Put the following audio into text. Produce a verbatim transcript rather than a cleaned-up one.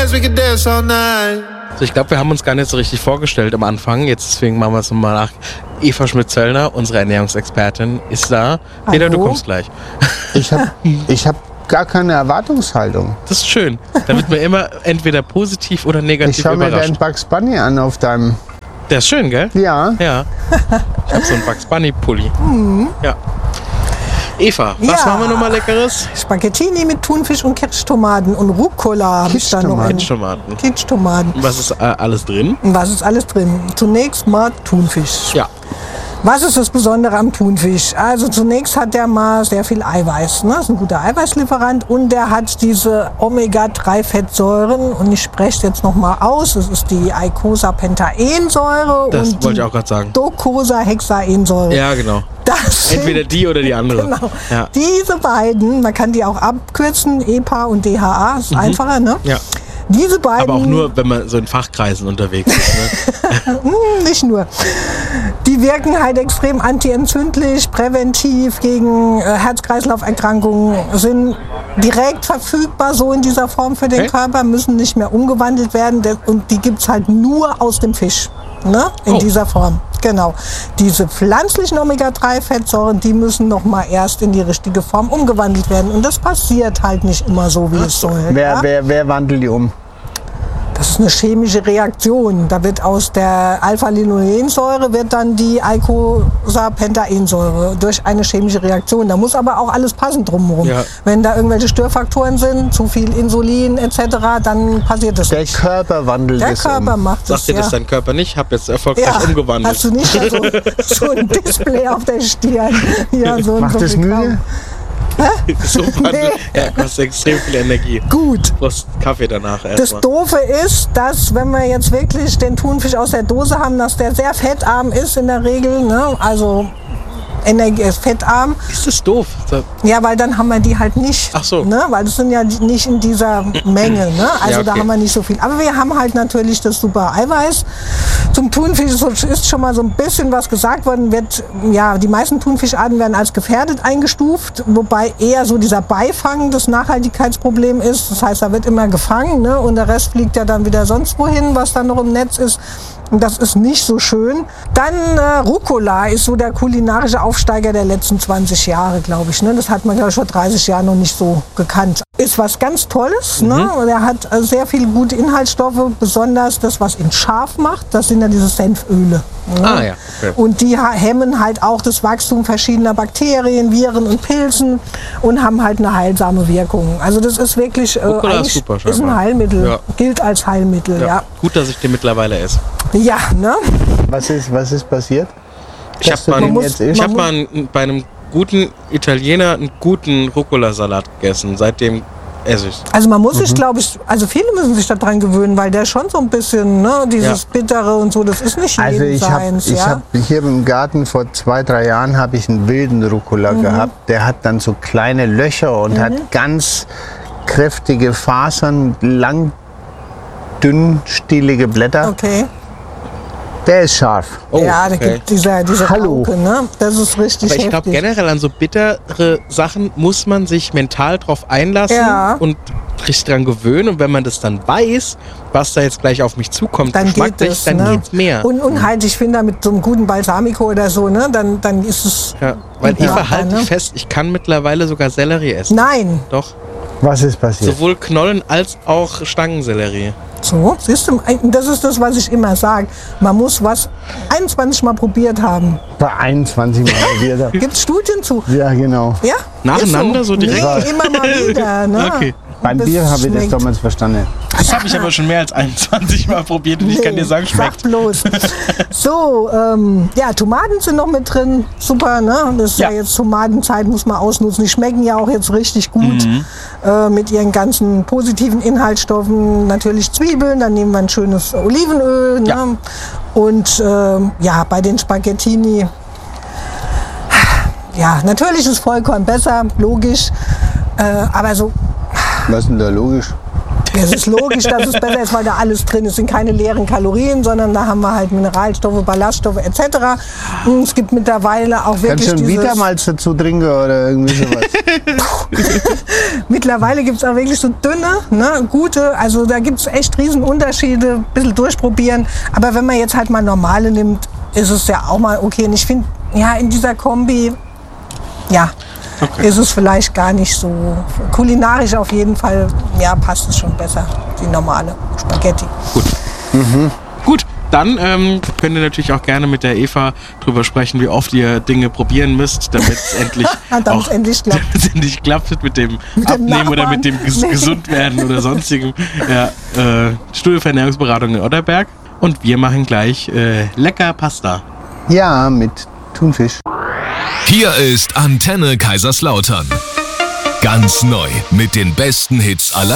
dance, we can dance all night. So, ich glaube, wir haben uns gar nicht so richtig vorgestellt am Anfang. Jetzt deswegen machen wir es nochmal nach. Eva Schmidt-Zöllner, unsere Ernährungsexpertin, ist da. Peter, Hallo. du kommst gleich. Ich habe ich hab gar keine Erwartungshaltung. Das ist schön. Da wird man immer entweder positiv oder Ich negativ schaue mir überrascht. deinen Bugs Bunny an auf deinem... Der ist schön, gell? Ja. Ja. Ich habe so einen Bugs Bunny Pulli. Ja. Eva, was Ja. machen wir nochmal Leckeres? Spaghettini mit Thunfisch und Kirschtomaten und Rucola habe ich da noch in. Kitschtomaten. Kitschtomaten. Was ist äh, alles drin? Und was ist alles drin? Zunächst mal Thunfisch. Ja. Was ist das Besondere am Thunfisch? Also zunächst hat der mal sehr viel Eiweiß. Ne? Das ist ein guter Eiweißlieferant und der hat diese Omega drei Fettsäuren und ich spreche es jetzt noch mal aus. Das ist die Eicosapentaensäure Das und wollte die ich auch gerade sagen. Docosahexaensäure. Ja, genau. Das sind, Entweder die oder die andere. genau. Ja. Diese beiden, man kann die auch abkürzen, E P A und D H A, ist einfacher, ne? Ja. Diese beiden, Aber auch nur, wenn man so in Fachkreisen unterwegs ist. Ne? Hm, nicht nur. Die wirken halt extrem antientzündlich, präventiv gegen äh, Herz-Kreislauf-Erkrankungen, sind direkt verfügbar so in dieser Form für den Okay. Körper, müssen nicht mehr umgewandelt werden der- und die gibt es halt nur aus dem Fisch. Ne? In Oh. dieser Form. Genau. Diese pflanzlichen Omega drei Fettsäuren, die müssen noch mal erst in die richtige Form umgewandelt werden. Und das passiert halt nicht immer so, wie es soll. Wer, ja? wer, wer wandelt die um? Das ist eine chemische Reaktion. Da wird aus der Alpha-Linolensäure wird dann die Eicosapentaensäure durch eine chemische Reaktion. Da muss aber auch alles passen drumherum. Ja. Wenn da irgendwelche Störfaktoren sind, zu viel Insulin et cetera, dann passiert das Der nicht. Körper wandelt Der es Körper um. macht das. Sagt dir das ja. dein Körper nicht? Ich habe jetzt erfolgreich Ja, umgewandelt. hast du nicht da so, so ein Display auf der Stirn? Ja, so ein Macht das Publikum. müde? so wandelt. Nee. Ja, kostet extrem viel Energie. Gut. Du brauchst Kaffee danach Das erstmal. Doofe ist, dass wenn wir jetzt wirklich den Thunfisch aus der Dose haben, dass der sehr fettarm ist in der Regel, ne? Also Energie ist fettarm. Ist das doof? Da- Ja, weil dann haben wir die halt nicht. Ach so. Ne? Weil das sind ja die- nicht in dieser Menge. Ne? Also Ja, da okay. haben wir nicht so viel. Aber wir haben halt natürlich das super Eiweiß. Zum Thunfisch ist- ist schon mal so ein bisschen was gesagt worden. Wird, ja, die meisten Thunfischarten werden als gefährdet eingestuft, wobei eher so dieser Beifang das Nachhaltigkeitsproblem ist. Das heißt, da wird immer gefangen, ne? Und der Rest fliegt ja dann wieder sonst wohin, was dann noch im Netz ist. Und das ist nicht so schön. Dann äh, Rucola ist so der kulinarische Aufsteiger der letzten zwanzig Jahre, glaube ich. Ne? Das hat man, glaube ich, vor dreißig Jahren noch nicht so gekannt. Ist was ganz Tolles. Mhm. Ne? Und er hat äh, sehr viele gute Inhaltsstoffe, besonders das, was ihn scharf macht. Das sind ja diese Senföle. Ne? Ah ja, okay. Und die ha- hemmen halt auch das Wachstum verschiedener Bakterien, Viren und Pilzen und haben halt eine heilsame Wirkung. Also das ist wirklich äh, Rucola ist eigentlich super, ist ein scheinbar. Heilmittel, Ja. gilt als Heilmittel. Ja. Ja, Gut, dass ich den mittlerweile esse. ja, ne? Was ist, was ist passiert? Ich Dass habe du mal, den muss- jetzt ich isst? hab mal einen, bei einem guten Italiener einen guten Rucola-Salat gegessen. Seitdem esse ich. Also man muss Mhm. sich, glaube ich, also viele müssen sich daran gewöhnen, weil der schon so ein bisschen, ne, dieses Ja. Bittere und so, das ist nicht Also jedem ich habe seins, ich ja. hab hier im Garten vor zwei, drei Jahren habe ich einen wilden Rucola Mhm. gehabt. Der hat dann so kleine Löcher und hat ganz kräftige Fasern, lang, dünn, stielige Blätter. Okay. Der ist scharf. Oh, ja, da okay. gibt dieser, diese Hallo. Pauke, ne? Das ist richtig Aber ich glaube, heftig. generell an so bittere Sachen muss man sich mental drauf einlassen Ja. und sich dran gewöhnen. Und wenn man das dann weiß, was da jetzt gleich auf mich zukommt, Dann geht geschmacklich, es, dann ne? geht's mehr. Und, und halt, ich finde, mit so einem guten Balsamico oder so, ne, dann, dann ist es... ja, weil Ja, Eva, halt ne? dich fest, ich kann mittlerweile sogar Sellerie essen. Nein. Doch. Was ist passiert? Sowohl Knollen als auch Stangensellerie. So, siehst du, das ist das, was ich immer sage. Man muss was einundzwanzig Mal probiert haben. Bei einundzwanzig Mal probiert habe. Gibt es Studien zu? Ja, genau. Ja? Nacheinander Ist so direkt? Nee, immer mal wieder. Ne? Okay. Beim Das Bier habe ich das schmeckt. damals verstanden. Das habe ich aber schon mehr als einundzwanzig Mal probiert und ich kann dir sagen, schmeckt. Sag bloß. So, ähm, ja, Tomaten sind noch mit drin. Super, ne? Das ist ja, Ja. jetzt Tomatenzeit, muss man ausnutzen. Die schmecken ja auch jetzt richtig gut Mhm. äh, mit ihren ganzen positiven Inhaltsstoffen. Natürlich Zwiebeln, dann nehmen wir ein schönes Olivenöl. Ne? Ja. Und ähm, ja, bei den Spaghettini, ja, natürlich ist Vollkorn besser, logisch. Äh, aber so Was ist denn da logisch? Es ist logisch, dass es besser ist, weil da alles drin ist. Es sind keine leeren Kalorien, sondern da haben wir halt Mineralstoffe, Ballaststoffe et cetera. Und es gibt mittlerweile auch wirklich Kannst du ein dieses... Vitamalz dazu trinken oder irgendwie sowas? Mittlerweile gibt es auch wirklich so dünne, ne, gute. Also da gibt es echt riesen Unterschiede. Ein bisschen durchprobieren. Aber wenn man jetzt halt mal normale nimmt, ist es ja auch mal okay. Und ich finde, ja, in dieser Kombi, ja... Okay. Ist es vielleicht gar nicht so kulinarisch auf jeden Fall, ja, passt es schon besser, die normale Spaghetti. Gut. Mhm. Gut, dann ähm, könnt ihr natürlich auch gerne mit der Eva drüber sprechen, wie oft ihr Dinge probieren müsst, damit es endlich, auch, endlich klappt. endlich klappt mit dem mit Abnehmen dem oder mit dem ges- nee. Gesundwerden oder sonstigem. Ja, äh, Studio für Ernährungsberatung in Otterberg. Und wir machen gleich äh, lecker Pasta. Ja, mit Thunfisch. Hier ist Antenne Kaiserslautern. Ganz neu mit den besten Hits aller